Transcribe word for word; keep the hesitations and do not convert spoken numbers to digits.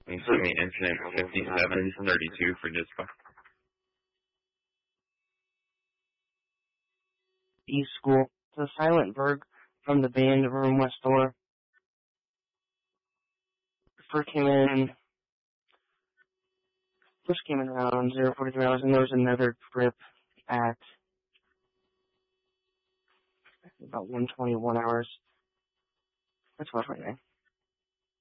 And send me incident fifty-seven thirty-two for dispatch. East School. To Silent Berg from the band room west door. First came in, first came in around zero forty-three hours, and there was another trip at about one twenty-one hours. That's one twenty-nine.